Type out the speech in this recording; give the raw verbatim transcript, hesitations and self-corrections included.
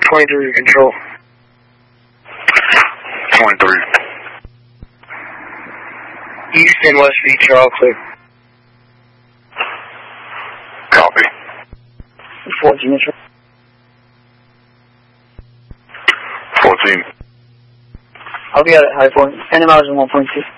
twenty-three control. twenty-three. Houston, West Beach, you're all clear. Copy. fourteen, Mitchell. fourteen. I'll be out at High Point. Ten miles and one point two.